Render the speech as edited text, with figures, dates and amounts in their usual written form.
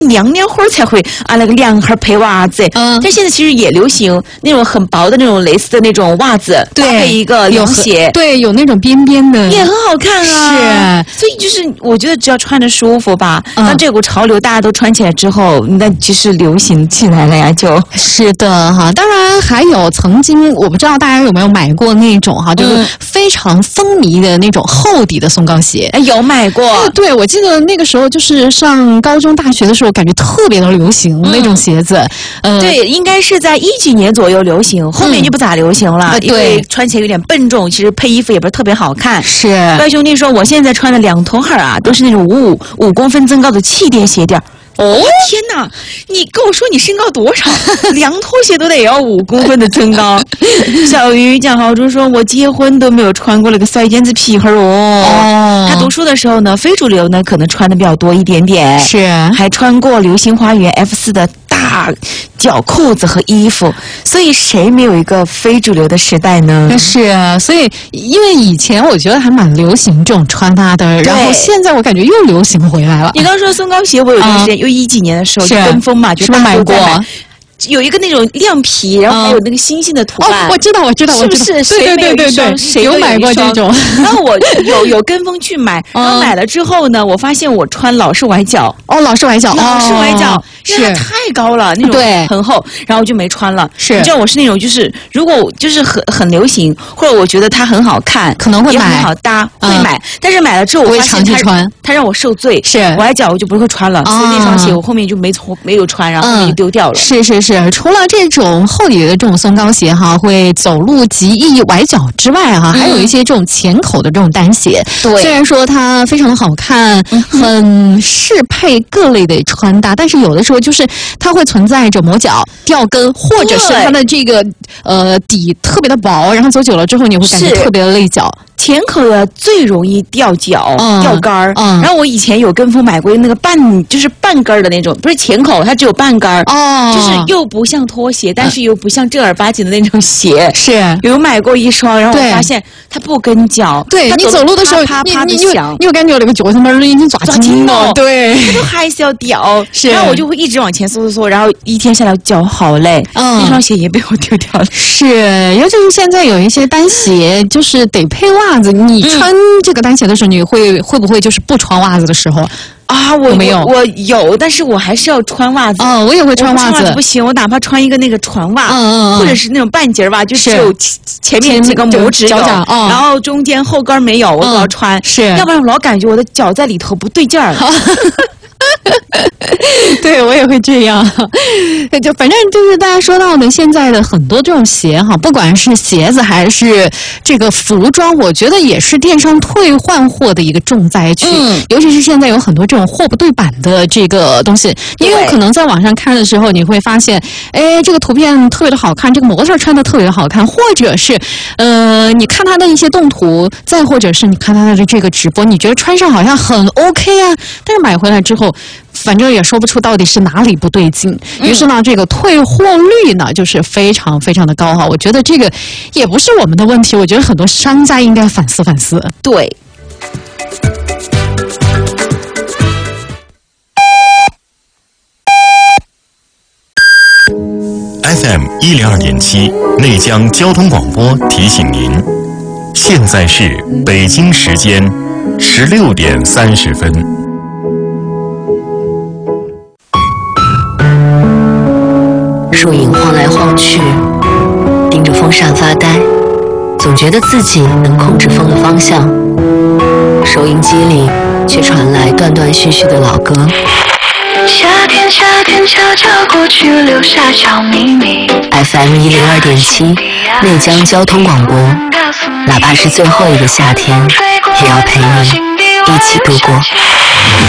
娘娘花才会啊那个两盒配袜子，但现在其实也流行那种很薄的那种蕾丝的那种袜子，配一个凉鞋， 对，有那种边边的， 也很好看啊。 是， 所以就是我觉得只要穿着舒服吧，当这股潮流大家都穿起来之后，那其实流行起来了呀， 就是的哈。当然还有曾经我不知道大家有没有买过那种哈，就是非常风靡的那种厚底的松糕鞋， 有买过。 对，我记得那个时候就是上高中大学的时候，感觉特别的流行那种鞋子。 对，应该是在10几年左右流行，后面就不咋流行了，因为穿起来有点笨重，其实配衣服也不是特别好看。 是， 怪兄弟说我现在穿的2头号啊，都是那种5公分增高的气垫鞋垫。哦天哪！你跟我说你身高多少？2拖鞋都得要5公分的增高。小鱼蒋豪珠说：“我结婚都没有穿过那个摔尖子皮鞋哦。他读书的时候呢，非主流呢可能穿的比较多一点点， 是还穿过流星花园 F4的大脚裤子和衣服。所以谁没有一个非主流的时代呢？ 是啊，所以因为以前我觉得还蛮流行这种穿搭的，然后现在我感觉又流行回来了。 你刚说松糕鞋，我有段时间11几年的时候就跟风嘛， 是不是买过？ 有一个那种亮皮，然后还有那个星星的图案。 我知道， 是不是？ 对， 谁有买过这种？ 然后我有跟风去买，然后买了之后呢，我发现我穿老是崴脚。 老是崴脚， 因为它太高了，那种很厚，然后我就没穿了。 是， 你知道我是那种就是如果就是很流行，或者我觉得它很好看， 可能会买， 也很好搭，会买。但是买了之后，我发现它让我受罪， 是崴脚我就不会穿了。所以那双鞋我后面就没有穿，然后后面就丢掉了。 是。除了这种厚底的这种松糕鞋哈，会走路极易崴脚之外哈，还有一些这种浅口的这种单鞋。 对， 虽然说它非常的好看，很适配各类的穿搭，但是有的时候就是它会存在着磨脚、掉跟，或者是它的这个底特别的薄，然后走久了之后你会感觉特别的累脚。 浅口的最容易掉脚、掉跟儿。然后我以前有跟风买过那个半跟儿的那种，不是浅口，它只有半跟儿。就是又不像拖鞋，但是又不像正儿八经的那种鞋。 是， 有买过一双，然后我发现它不跟脚。 对，你走路的时候， 啪啪的响， 你有感觉那个脚上面已经抓筋了。对， 它都还是要掉。 是， 然后我就会一直往前嗖，然后一天下来脚好累。那双鞋也被我丢掉了。 是，尤其是现在有一些单鞋，就是得配袜子。你穿这个单鞋的时候，你会不会就是不穿袜子的时候啊？我没有，我有，但是我还是要穿袜子。 我也会穿袜子， 不行，我哪怕穿一个那个船袜，或者是那种半截袜，就只有前面几个拇指有，然后中间后跟没有，我都要穿。 是， 要不然我老感觉我的脚在里头不对劲儿。 对，我也会这样。就反正就是大家说到的现在的很多这种鞋哈，不管是鞋子还是这个服装，我觉得也是电商退换货的一个重灾区。尤其是现在有很多这种货不对版的这个东西，你有可能在网上看的时候，你会发现，这个图片特别的好看，这个模特穿的特别的好看，或者是你看他的一些动图，再或者是你看他的这个直播，你觉得穿上好像很 OK 啊，但是买回来之后，反正也说不出到底是哪里不对劲，于是呢，这个退货率呢就是非常非常的高哈。我觉得这个也不是我们的问题，我觉得很多商家应该反思反思。 对。 FM 102.7内江交通广播提醒您，现在是北京时间16点30分。 树影晃来晃去，盯着风扇发呆，总觉得自己能控制风的方向。收音机里却传来断断续续的老歌。 夏天，夏天悄悄过去，留下小秘密。 FM 102.7内江交通广播，哪怕是最后一个夏天，也要陪你一起度过。